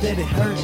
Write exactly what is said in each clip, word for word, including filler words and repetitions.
that it hurt.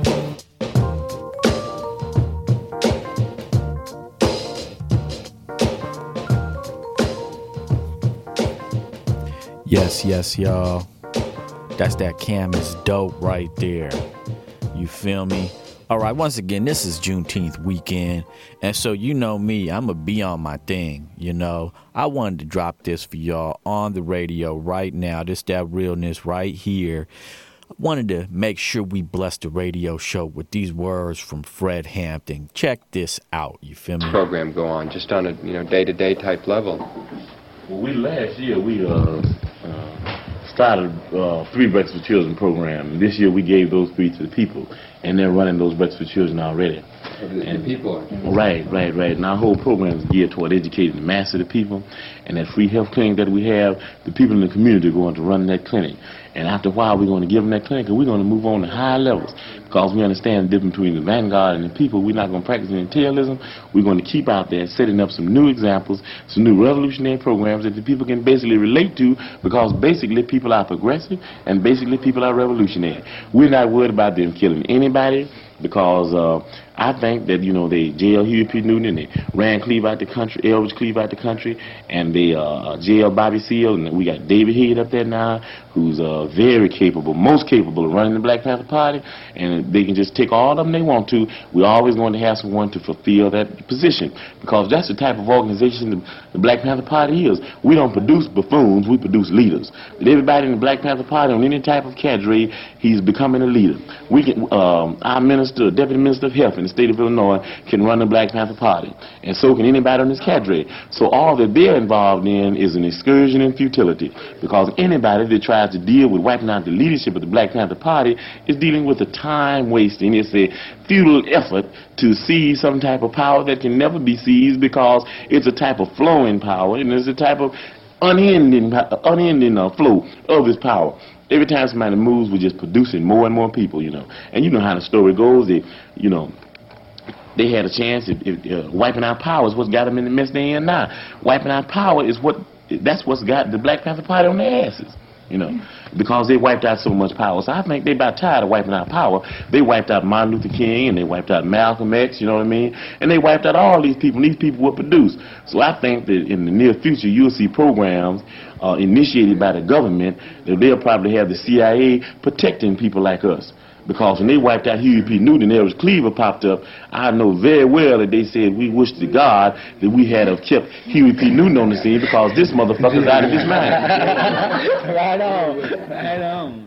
Yes, yes, y'all. That's that Cam is dope right there. You feel me? All right, once again, this is Juneteenth weekend. And so you know me, I'm going to be on my thing, you know. I wanted to drop this for y'all on the radio right now. This that realness right here. I wanted to make sure we bless the radio show with these words from Fred Hampton. Check this out, you feel me? Program go on just on a, you know, day-to-day type level. Well, we last year, we... uh. Uh, started uh, three Breakfast for Children program. And this year we gave those three to the people, and they're running those Breakfast for Children already. The, and the people are. Right, right, right. And our whole program is geared toward educating the mass of the people. And that free health clinic that we have, the people in the community are going to run that clinic. And after a while, we're going to give them that clinic, and we're going to move on to higher levels. Because we understand the difference between the vanguard and the people. We're not going to practice intellectualism. We're going to keep out there setting up some new examples, some new revolutionary programs that the people can basically relate to, because basically people are progressive and basically people are revolutionary. We're not worried about them killing anybody, because uh, I think that, you know, they jailed Huey P. Newton, and they ran Cleave out the country, Elvis Cleave out the country, and they uh, jailed Bobby Seale, and we got David Head up there now, who's uh, very capable, most capable of running the Black Panther Party, and they can just take all of them they want to. We're always going to have someone to fulfill that position, because that's the type of organization the, the Black Panther Party is. We don't produce buffoons, we produce leaders. But everybody in the Black Panther Party, on any type of cadre, he's becoming a leader. We can, um, our minister, Deputy Minister of Health in the state of Illinois, can run the Black Panther Party, and so can anybody on this cadre. So all that they're involved in is an excursion in futility, because anybody that tries to deal with wiping out the leadership of the Black Panther Party is dealing with a time wasting. It's a futile effort to seize some type of power that can never be seized, because it's a type of flowing power, and it's a type of unending, unending uh, flow of this power. Every time somebody moves, we're just producing more and more people, you know. And you know how the story goes. They, you know, they had a chance. If, if, uh, wiping out power is what's got them in the mess they're in now. Wiping out power is what, that's what's got the Black Panther Party on their asses, you know, because they wiped out so much power. So I think they're about tired of wiping out power. They wiped out Martin Luther King, and they wiped out Malcolm X, you know what I mean? And they wiped out all these people, and these people were produced. So I think that in the near future, you'll see programs uh, initiated by the government that they'll probably have the C I A protecting people like us. Because when they wiped out Huey P. Newton and Elvis Cleaver popped up, I know very well that they said we wish to God that we had have kept Huey P. Newton on the scene, because this motherfucker's out of his mind. Right on. Right on.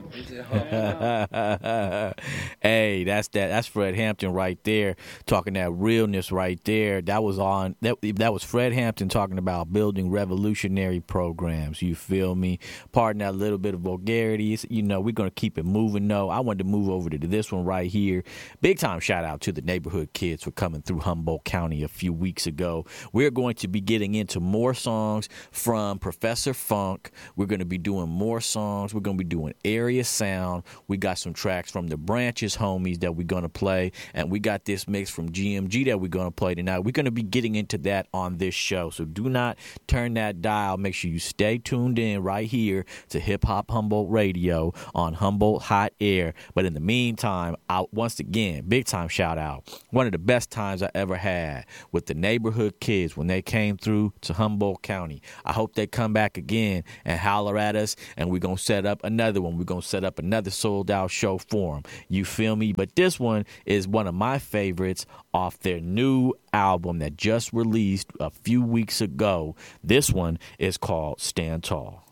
Hey, that's that. That's Fred Hampton right there, talking that realness right there. That was on. That that was Fred Hampton talking about building revolutionary programs. You feel me? Pardon that little bit of vulgarities. You know, we're gonna keep it moving. No, I wanted to move over to this one right here. Big time shout out to the neighborhood kids for coming through Humboldt County a few weeks ago. We're going to be getting into more songs from Professor Funk. We're going to be doing more songs. We're going to be doing area sound. We got some tracks from the Branches homies that we're going to play, and we got this mix from G M G that we're going to play tonight. We're going to be getting into that on this show, so do not turn that dial. Make sure you stay tuned in right here to Hip Hop Humboldt Radio on Humboldt Hot Air. But in the meantime, out once again, big time shout out. One of the best times I ever had with the neighborhood kids when they came through to Humboldt County. I hope they come back again and holler at us, and we're going to set up another one. We're going to set up another sold out show for them. You feel me? But this one is one of my favorites off their new album that just released a few weeks ago. This one is called Stand Tall.